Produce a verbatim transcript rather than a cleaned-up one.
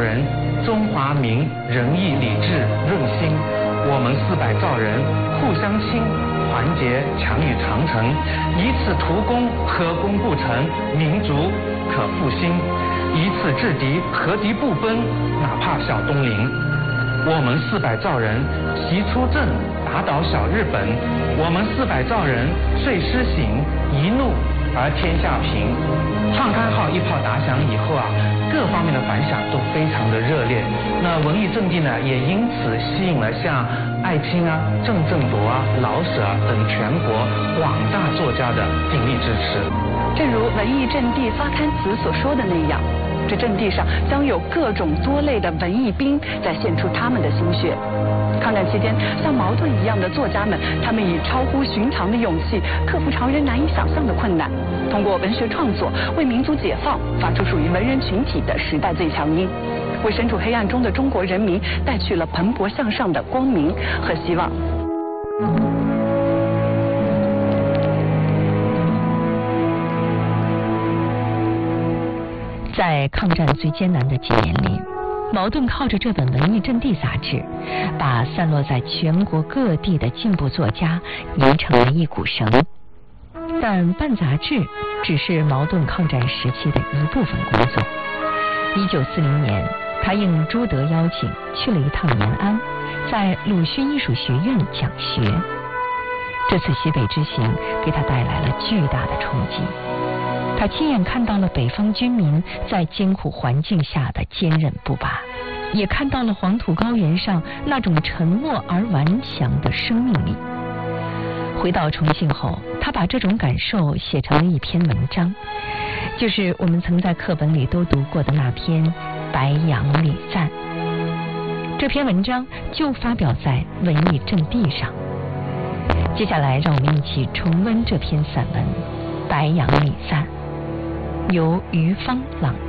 人，中华民仁义礼智润心，我们四百兆人互相亲，团结强于长城，以此图功，可攻不成，民族可复兴；以此制敌，何敌不奔，哪怕小东邻。我们四百兆人齐出阵，打倒小日本；我们四百兆人遂施行，一怒而天下平。创刊号一炮打响以后啊，各方面的反响都非常的热烈。那文艺阵地呢，也因此吸引了像艾青啊、郑振铎啊、老舍啊等全国广大作家的鼎力支持。 正如文艺阵地发刊词所说的那样，这阵地上将有各种多类的文艺兵在献出他们的心血。抗战期间，像茅盾一样的作家们，他们以超乎寻常的勇气，克服常人难以想象的困难，通过文学创作为民族解放发出属于文人群体的时代最强音，为身处黑暗中的中国人民带去了蓬勃向上的光明和希望。 在抗战最艰难的几年里，茅盾靠着这本文艺阵地杂志，把散落在全国各地的进步作家凝成了一股绳。但办杂志只是茅盾抗战时期的一部分工作。一九四零年，他应朱德邀请去了一趟延安，在鲁迅艺术学院讲学。这次西北之行给他带来了巨大的冲击。他亲眼看到了北方军民在艰苦环境下的坚韧不拔，也看到了黄土高原上那种沉默而顽强的生命力。回到重庆后，他把这种感受写成了一篇文章，就是我们曾在课本里都读过的那篇《白杨礼赞》。这篇文章就发表在文艺阵地上。接下来，让我们一起重温这篇散文《白杨礼赞》，由于芳朗读。